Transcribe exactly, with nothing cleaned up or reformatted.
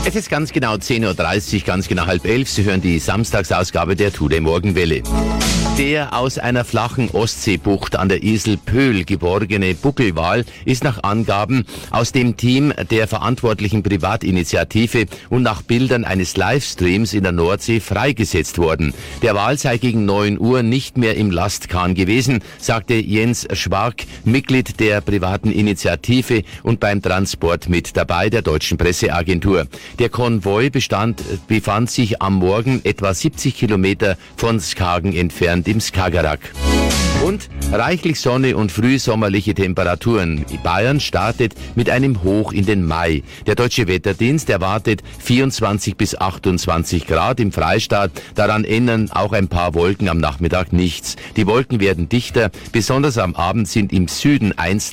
Es ist ganz genau zehn Uhr dreißig, ganz genau halb elf. Sie hören die Samstagsausgabe der Today Morgenwelle. Der aus einer flachen Ostseebucht an der Insel Pöhl geborgene Buckelwal ist nach Angaben aus dem Team der verantwortlichen Privatinitiative und nach Bildern eines Livestreams in der Nordsee freigesetzt worden. Der Wal sei gegen neun Uhr nicht mehr im Lastkahn gewesen, sagte Jens Schwark, Mitglied der privaten Initiative und beim Transport mit dabei der deutschen Presseagentur. Der Konvoi bestand, befand sich am Morgen etwa siebzig Kilometer von Skagen entfernt im Skagerrak. Und reichlich Sonne und frühsommerliche Temperaturen. Bayern startet mit einem Hoch in den Mai. Der Deutsche Wetterdienst erwartet vierundzwanzig bis achtundzwanzig Grad im Freistaat. Daran ändern auch ein paar Wolken am Nachmittag nichts. Die Wolken werden dichter. Besonders am Abend sind im Süden einzelne